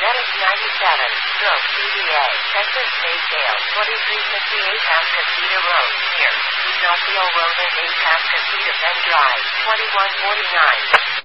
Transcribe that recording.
Venice 97, stroke CDA, Texas State Jail, 2358 Pascasita Road, near Ignacio Road and 8 Pascasita Bend Drive, 2149.